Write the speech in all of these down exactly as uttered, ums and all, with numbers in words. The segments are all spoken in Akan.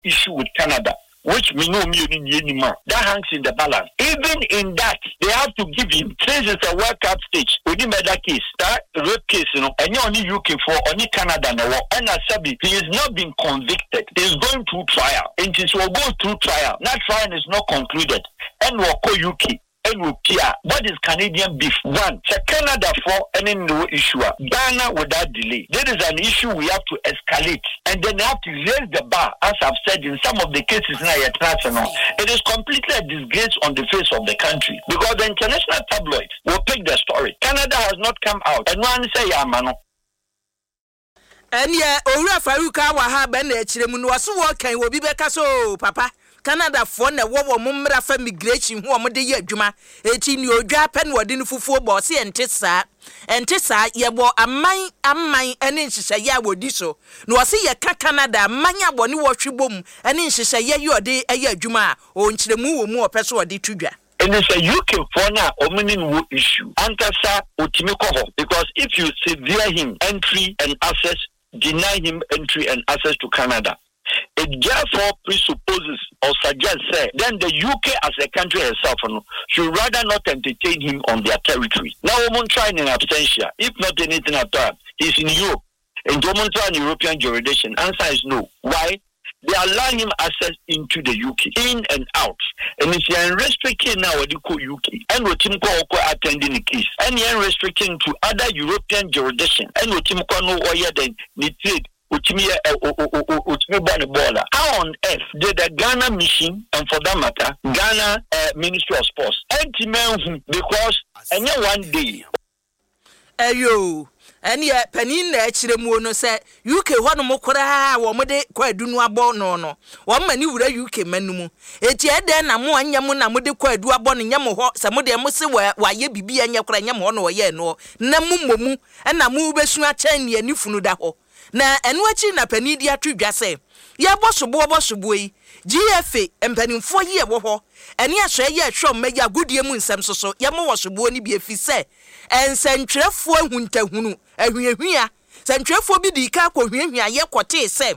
issue with Canada, which we know me anymore. That hangs in the balance. Even in that, they have to give him, since it's a World Cup stage, with him that case, that rape case, you know, and you're only U K for, only Canada, no, and as Sabi, he has not been convicted. He's going through trial. And since we'll go through trial, that trial is not concluded, and we'll call U K. And we care. What is Canadian beef? One, so Canada for any no issue. Ghana without delay. There is an issue we have to escalate, and then they have to raise the bar, as I've said in some of the cases now. It is completely a disgrace on the face of the country because the international tabloids will pick the story. Canada has not come out, and one say Yamano. And yeah, Ora Faruka Waha Ben Echiremu was walking will be back so, Papa. Canada for na wo mummra fa migration ho omde ye adwuma eti ni odwa pen wode no fufuo bo se ente saa ente saa ye bo aman aman ene nhihye ya wodi so no wo se ye ka Canada aman abone wo hwebom ene nhihye ye yode eye adwuma o nkyeremu wo mu opeso wode tudwa. And it's a U K for now ominin issue antasa otimi ko because if you severe him entry and access, deny him entry and access to Canada, it therefore presupposes or suggests say, then the U K as a country itself should rather not entertain him on their territory. Now, we're trying in absentia. If not anything at all, he's in Europe. And we're trying European jurisdiction. Answer is no. Why? They allow him access into the U K, in and out. And if you're restricting now, what you call U K, and what you call attending the case, and you're restricting to other European jurisdiction, and what you call no wire then need trade. Uchimi uchimi bani bola. How on earth did the Ghana mission, and for that matter, Ghana uh, Ministry of Sports, anti-men because any one day. Ayo, and yet Penin Echiremu no say U K one mo kora wo mo de kwadu no abo no no. One mani wura U K manumu. Eti e den na mo anya mo na mo de kwadu abo no nyam ho se mo de mo se wa ye bibi anya kora nyam ho no ye no. Na mu momu e na mu besu a chan ne anifunu da ho. Na enwachi na panidi atwedwa se ya bosobo bosobo yi G F A empanimfo ye wo ho ene aso ye hwom magi agudie mu nsem soso ye mo wosobo ni bi efi se ensentwerefo ahuntahunu ahwiahwia sentwerefo bi di ka akwohwiahwia ye kote se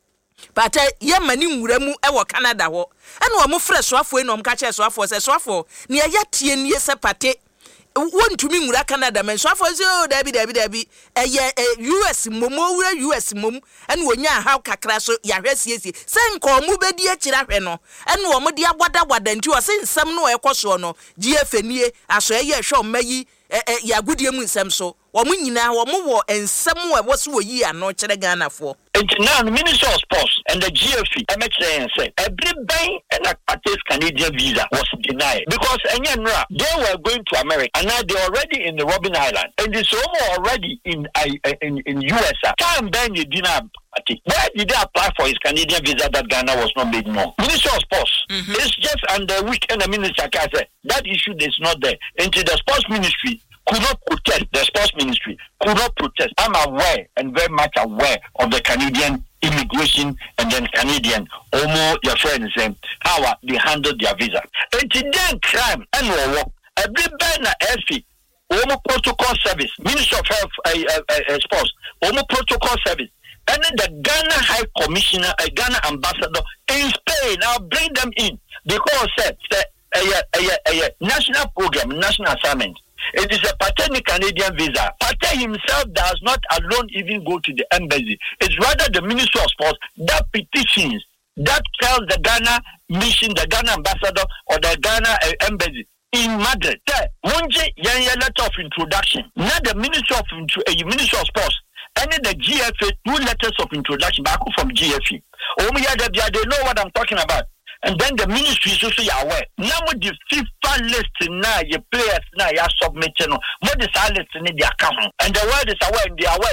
pata ye mani nwura mu e wo Canada ho ene wo mo fresh afo eno mka che so afo se so afo ne ya tie nie se pate won tumi nwura Canada men so afo se o dabi dabi dabi eye U S momo wura U S mom ene wonya ha kakra so ya hwesiesie se nko mu bedi akira hwe no ene wo mo de agbada wada nti wo se nsem no ekoso no G F nie aso eye hwe mayi ya gudie mu nsem so wo mo nyina wo mo wo ensem wo wo so yi ano kire Ghana fo. And now the Minister of Sports and the G F E M H A said every bank and a Canadian visa was denied because they were going to America and now they're already in the Robben Island and it's already in in in U S A. Time then you didn't. Why did they apply for his Canadian visa that Ghana was not made known? Minister of Sports, mm-hmm. It's just under weekend the minister can say that issue is not there. Until the sports ministry could not protest, the sports ministry could not protest. I'm aware and very much aware of the Canadian immigration and then Canadian Omo, your friends, and how they handled their visa. Until then, crime and war, every banner, every Omo protocol service, Minister of Health, uh, uh, uh, Sports, Omo protocol service. And then the Ghana High Commissioner, a Ghana ambassador in Spain, I'll bring them in because uh, the uh, uh, uh, uh, national program, national assignment. It is a paternity Canadian visa. Pate himself does not alone even go to the embassy. It's rather the Minister of Sports that petitions, that tells the Ghana mission, the Ghana ambassador or the Ghana uh, embassy in Madrid. One letter of introduction. Not the Minister of uh, Minister of Sports. And the G F A, two letters of introduction back from G F A. Oh, yeah, they know what I'm talking about. And then the ministry is also aware. Now, with the FIFA list now, your players now, you are submitting. What is our list in the account? And the world is aware, and they are aware.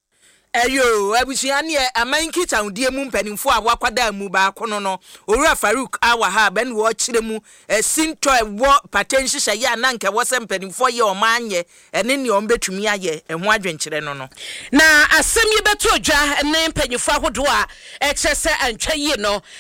Ayo, abusiani amanki taudie mu mpanimfo a wakwada mu ba kono no Owura Farouk awaha ben wo kire mu sinto wo patenshi hye na nka wo se mpanimfo ye o manye ene ne o mbetumi aye eho adwenkyere no no na asem ye beto dwa ne mpanimfo ahodo a ekyese antwa yi no